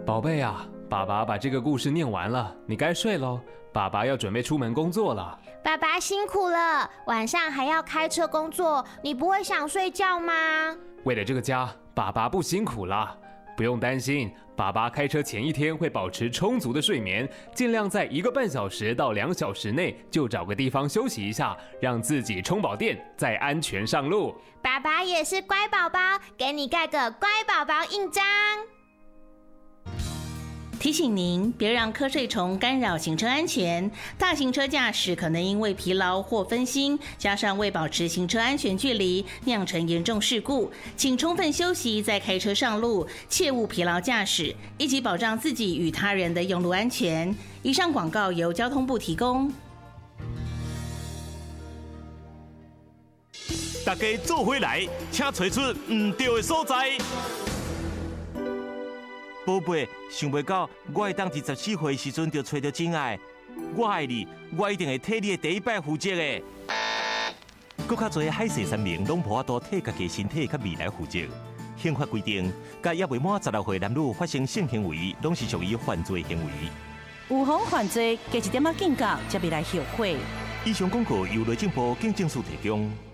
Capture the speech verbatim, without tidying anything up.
宝贝啊，爸爸把这个故事念完了，你该睡喽。爸爸要准备出门工作了。 爸爸辛苦了，晚上还要开车工作，你不会想睡觉吗？ 为了这个家，爸爸不辛苦了。不用担心，爸爸开车前一天会保持充足的睡眠，尽量在一个半小时到两小时内就找个地方休息一下，让自己充饱电，再安全上路。 爸爸也是乖宝宝，给你盖个乖宝宝印章。 提醒您，别让瞌睡虫干扰行车安全。大型车驾驶可能因为疲劳或分心，加上未保持行车安全距离，酿成严重事故。请充分休息再开车上路，切勿疲劳驾驶，一起保障自己与他人的用路安全。以上广告由交通部提供。 大家做回来，请找出唔对的所在。宝贝，想袂到我会当伫十四岁时阵就找到真爱。我爱你，我一定会替你的第一摆负责的。搁较侪海誓山盟，拢无法度替家己身体甲未来负责。刑法规定，甲也未满十六岁男女发生性行为，拢是属于犯罪行为。 有妨犯罪，加一点仔警觉，才袂来后悔。 以上广告由内政部警政署提供。